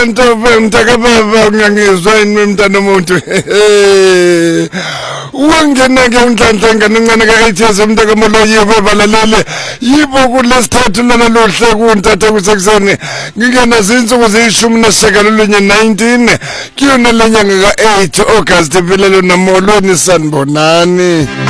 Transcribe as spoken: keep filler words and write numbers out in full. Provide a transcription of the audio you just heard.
Ntobe mntaka baba ngiyangizwa yini mntana umuntu wangena ke unhlanhla ngancane ke etheze mntaka moloyiwe balalele yibo kulesithathu lana lohle kuntatha kusekuseni ngingena zinsuku zishumi neshagalolunye nineteen kuyona lenyanga ka eight August phela lo namolweni sanibonani.